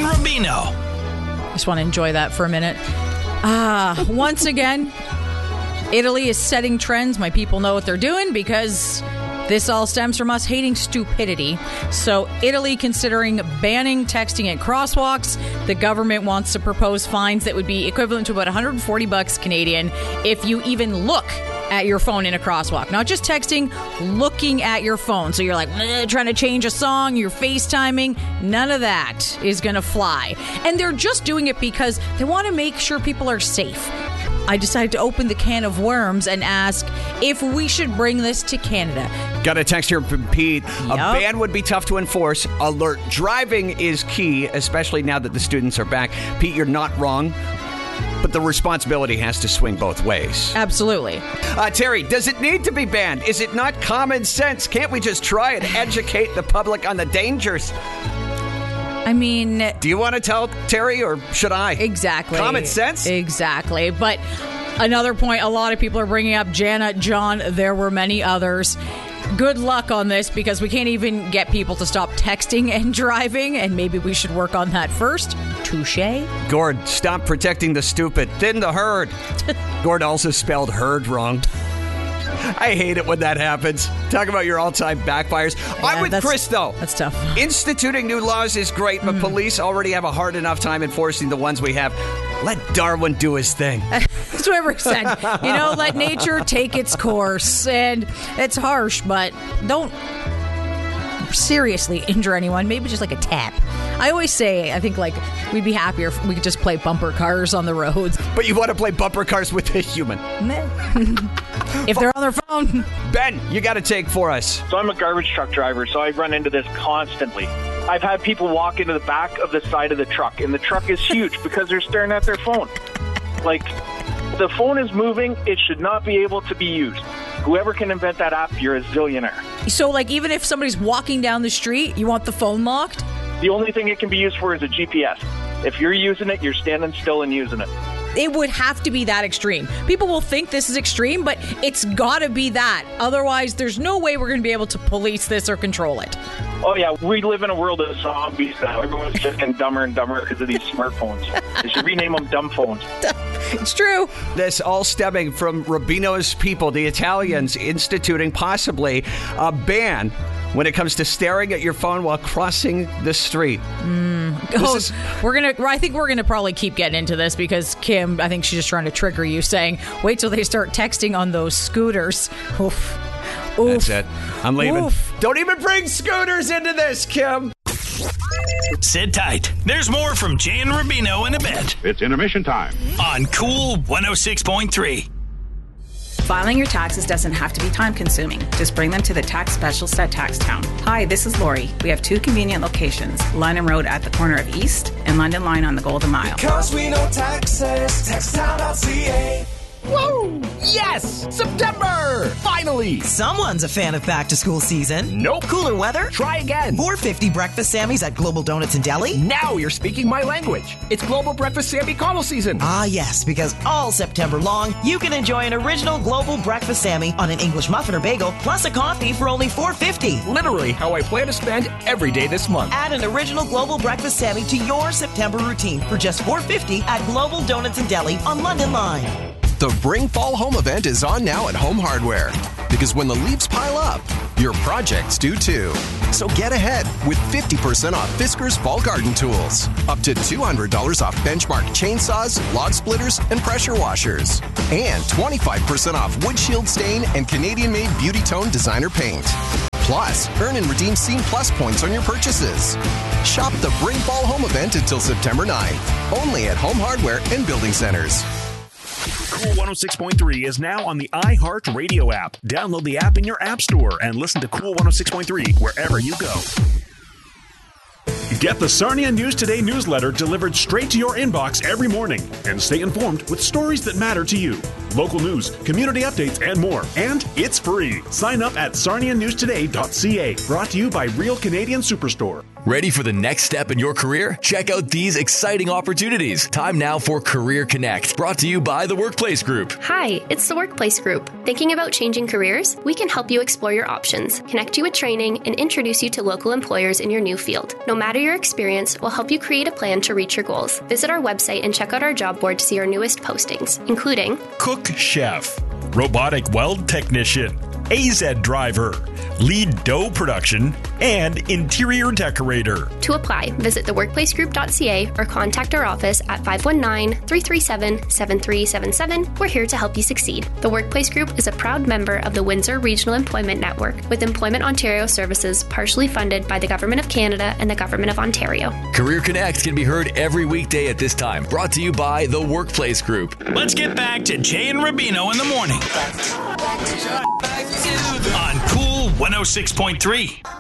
Rubino. Just want to enjoy that for a minute. Once again, Italy is setting trends. My people know what they're doing because this all stems from us hating stupidity. So Italy considering banning texting at crosswalks. The government wants to propose fines that would be equivalent to about $140 Canadian if you even look at your phone in a crosswalk. Not just texting, looking at your phone. So you're like trying to change a song, you're FaceTiming. None of that is going to fly. And they're just doing it because they want to make sure people are safe. I decided to open the can of worms and ask if we should bring this to Canada. Got a text here from Pete. A ban would be tough to enforce. Alert driving is key, especially now that the students are back. Pete, you're not wrong, but the responsibility has to swing both ways. Absolutely. Terry, does it need to be banned? Is it not common sense? Can't we just try and educate the public on the dangers? I mean... Do you want to tell Terry or should I? Exactly. Common sense? Exactly. But another point a lot of people are bringing up, Jana, John, there were many others. Good luck on this because we can't even get people to stop texting and driving, and maybe we should work on that first. Touché. Gord, stop protecting the stupid. Thin the herd. Gord also spelled herd wrong. I hate it when that happens. Talk about your all-time backfires. Yeah, I'm with Chris, though. That's tough. Instituting new laws is great, but police already have a hard enough time enforcing the ones we have. Let Darwin do his thing. That's what Rick said. Let nature take its course. And it's harsh, but don't seriously injure anyone. Maybe just like a tap. I always say, I think we'd be happier if we could just play bumper cars on the roads. But you want to play bumper cars with a human. If they're on their phone. Ben, you got to take for us. So I'm a garbage truck driver, so I run into this constantly. I've had people walk into the back of the side of the truck, and the truck is huge because they're staring at their phone. The phone is moving. It should not be able to be used. Whoever can invent that app, you're a zillionaire. So, even if somebody's walking down the street, you want the phone locked? The only thing it can be used for is a GPS. If you're using it, you're standing still and using it. It would have to be that extreme. People will think this is extreme, but it's got to be that. Otherwise, there's no way we're going to be able to police this or control it. Oh, yeah. We live in a world of zombies now. Everyone's just getting dumber and dumber because of these smartphones. They should rename them dumb phones. It's true. This all stemming from Rubino's people, the Italians, instituting possibly a ban when it comes to staring at your phone while crossing the street. I think we're gonna probably keep getting into this because Kim, I think she's just trying to trigger you, saying, "Wait till they start texting on those scooters." Oof. That's it. I'm leaving. Oof. Don't even bring scooters into this, Kim. Sit tight. There's more from Jay and Rubino in a bit. It's intermission time On Cool 106.3. Filing your taxes doesn't have to be time-consuming. Just bring them to the tax specialist at Taxtown. Hi, this is Lori. We have two convenient locations, London Road at the corner of East and London Line on the Golden Mile. Because we know taxes, taxtown.ca. Woo! Yes! September! Finally! Someone's a fan of back-to-school season. Nope. Cooler weather? Try again. $4.50 breakfast Sammys at Global Donuts and Deli? Now you're speaking my language. It's Global Breakfast Sammy Connell season. Ah, yes, because all September long, you can enjoy an original Global Breakfast Sammy on an English muffin or bagel, plus a coffee for only $4.50. Literally how I plan to spend every day this month. Add an original Global Breakfast Sammy to your September routine for just $4.50 at Global Donuts and Deli on London Line. The Bring Fall Home event is on now at Home Hardware. Because when the leaves pile up, your projects do too. So get ahead with 50% off Fiskars Fall Garden Tools. Up to $200 off Benchmark chainsaws, log splitters, and pressure washers. And 25% off Wood Shield Stain and Canadian-made Beauty Tone designer paint. Plus, earn and redeem Scene Plus points on your purchases. Shop the Bring Fall Home event until September 9th. Only at Home Hardware and Building Centers. Cool 106.3 is now on the iHeartRadio app. Download the app in your app store and listen to Cool 106.3 wherever you go. Get the Sarnia News Today newsletter delivered straight to your inbox every morning and stay informed with stories that matter to you. Local news, community updates, and more. And it's free. Sign up at sarnianewstoday.ca. Brought to you by Real Canadian Superstore. Ready for the next step in your career? Check out these exciting opportunities. Time now for Career Connect, brought to you by the Workplace Group. Hi, it's the Workplace Group. Thinking about changing careers? We can help you explore your options, connect you with training, and introduce you to local employers in your new field. No matter your experience, we'll help you create a plan to reach your goals. Visit our website and check out our job board to see our newest postings, including Cook Chef, Robotic Weld Technician, AZ Driver, Lead Dough Production, and Interior Decorator. To apply, visit theworkplacegroup.ca or contact our office at 519-337-7377. We're here to help you succeed. The Workplace Group is a proud member of the Windsor Regional Employment Network, with Employment Ontario services partially funded by the Government of Canada and the Government of Ontario. Career Connect can be heard every weekday at this time, brought to you by the Workplace Group. Let's get back to Jay and Rubino in the morning on Cool 106.3.